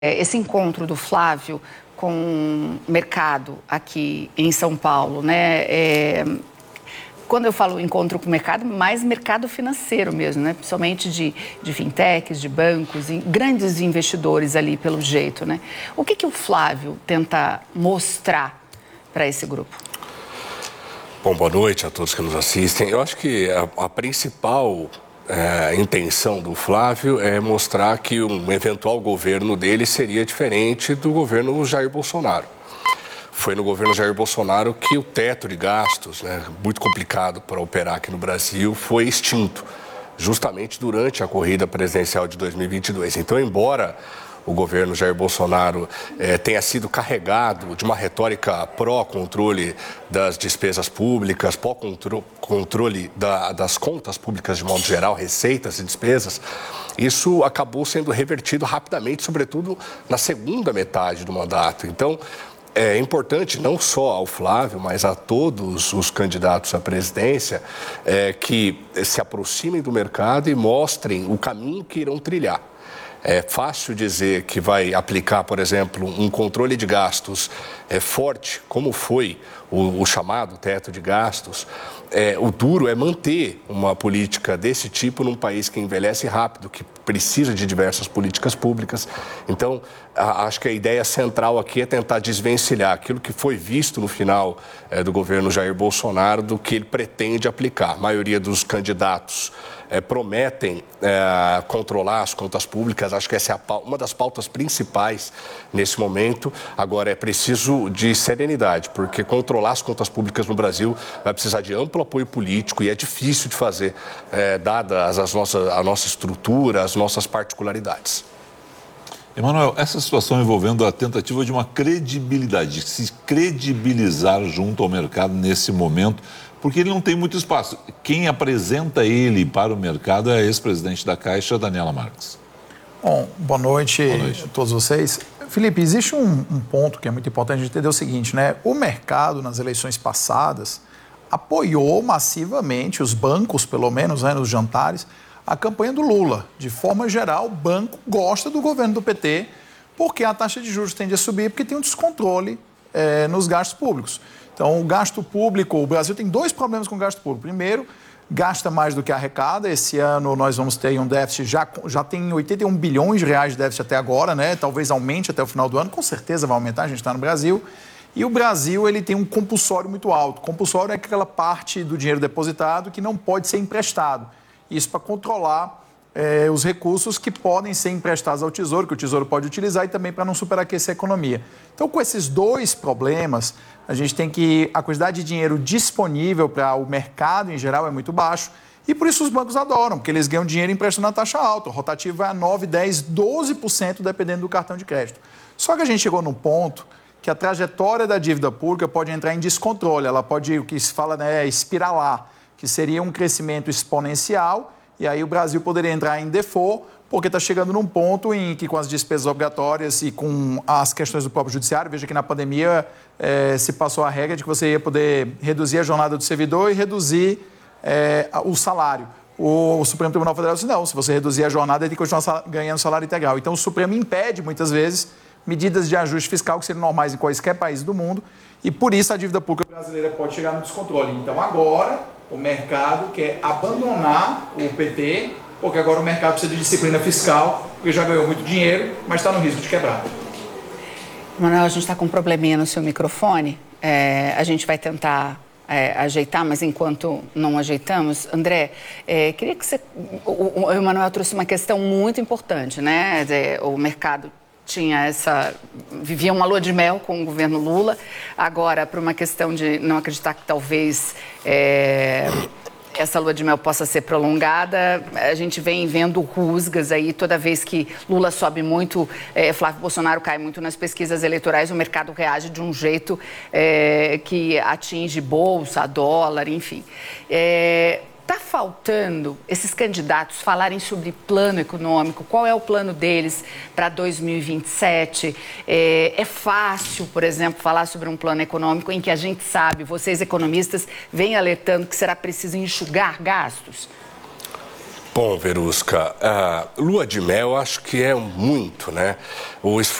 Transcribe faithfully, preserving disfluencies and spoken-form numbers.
esse encontro do Flávio com o mercado aqui em São Paulo, né? É, quando eu falo encontro com o mercado, mais mercado financeiro mesmo, né? Principalmente de, de fintechs, de bancos, grandes investidores ali pelo jeito, né? O que que o Flávio tenta mostrar para esse grupo? Bom, boa noite a todos que nos assistem. Eu acho que a, a principal é, a intenção do Flávio é mostrar que um eventual governo dele seria diferente do governo Jair Bolsonaro. Foi no governo Jair Bolsonaro que o teto de gastos, né, muito complicado para operar aqui no Brasil, foi extinto, justamente durante a corrida presidencial de dois mil e vinte e dois. Então, embora o governo Jair Bolsonaro eh, tenha sido carregado de uma retórica pró-controle das despesas públicas, pró-controle da, das contas públicas de modo geral, receitas e despesas, isso acabou sendo revertido rapidamente, sobretudo na segunda metade do mandato. Então, é importante não só ao Flávio, mas a todos os candidatos à presidência é, que se aproximem do mercado e mostrem o caminho que irão trilhar. É fácil dizer que vai aplicar, por exemplo, um controle de gastos é, forte, como foi o, o chamado teto de gastos. É, o duro é manter uma política desse tipo num país que envelhece rápido, que precisa de diversas políticas públicas. Então, a, acho que a ideia central aqui é tentar desvencilhar aquilo que foi visto no final é, do governo Jair Bolsonaro do que ele pretende aplicar. A maioria dos candidatos É, prometem é, controlar as contas públicas. Acho que essa é a, uma das pautas principais nesse momento. Agora, é preciso de serenidade, porque controlar as contas públicas no Brasil vai precisar de amplo apoio político e é difícil de fazer, é, dadas as nossas, a nossa estrutura, as nossas particularidades. Emanuel, essa situação envolvendo a tentativa de uma credibilidade, de se credibilizar junto ao mercado nesse momento, porque ele não tem muito espaço. Quem apresenta ele para o mercado é a ex-presidente da Caixa, Daniela Marques. Bom, boa noite, boa noite a todos vocês. Felipe, existe um, um ponto que é muito importante a gente entender o seguinte, né? O mercado, nas eleições passadas, apoiou massivamente, os bancos, pelo menos, né, nos jantares, a campanha do Lula. De forma geral, o banco gosta do governo do P T, porque a taxa de juros tende a subir, porque tem um descontrole é, nos gastos públicos. Então, o gasto público, o Brasil tem dois problemas com o gasto público. Primeiro, gasta mais do que arrecada. Esse ano nós vamos ter um déficit, já, já tem oitenta e um bilhões de reais de déficit até agora, né? Talvez aumente até o final do ano, com certeza vai aumentar, a gente está no Brasil. E o Brasil, ele tem um compulsório muito alto. Compulsório é aquela parte do dinheiro depositado que não pode ser emprestado. Isso para controlar é, os recursos que podem ser emprestados ao Tesouro, que o Tesouro pode utilizar, e também para não superaquecer a economia. Então, com esses dois problemas, a gente tem que... A quantidade de dinheiro disponível para o mercado, em geral, é muito baixo. E por isso os bancos adoram, porque eles ganham dinheiro emprestando a taxa alta. O rotativo vai a nove, dez, doze por cento, dependendo do cartão de crédito. Só que a gente chegou num ponto que a trajetória da dívida pública pode entrar em descontrole. Ela pode, o que se fala, né, espiralar, que seria um crescimento exponencial, e aí o Brasil poderia entrar em default, porque está chegando num ponto em que, com as despesas obrigatórias e com as questões do próprio judiciário, veja que na pandemia eh, se passou a regra de que você ia poder reduzir a jornada do servidor e reduzir eh, o salário. O, o Supremo Tribunal Federal disse, não, se você reduzir a jornada, ele tem que continuar ganhando salário integral. Então, o Supremo impede, muitas vezes, medidas de ajuste fiscal que seriam normais em quaisquer país do mundo, e por isso a dívida pública brasileira pode chegar no descontrole. Então, agora, o mercado quer abandonar o P T, porque agora o mercado precisa de disciplina fiscal, porque já ganhou muito dinheiro, mas está no risco de quebrar. Manuel, a gente está com um probleminha no seu microfone, é, a gente vai tentar é, ajeitar, mas enquanto não ajeitamos, André, é, queria que você... O, o Emanuel trouxe uma questão muito importante, né? O mercado tinha essa... vivia uma lua de mel com o governo Lula, agora, por uma questão de não acreditar que talvez é, essa lua de mel possa ser prolongada, a gente vem vendo rusgas aí, toda vez que Lula sobe muito, é, Flávio Bolsonaro cai muito nas pesquisas eleitorais, o mercado reage de um jeito é, que atinge bolsa, dólar, enfim. É, Está faltando esses candidatos falarem sobre plano econômico, qual é o plano deles para dois mil e vinte e sete? É, é fácil, por exemplo, falar sobre um plano econômico em que a gente sabe, vocês economistas vêm alertando que será preciso enxugar gastos? Bom, Verusca, a lua de mel acho que é muito, né? O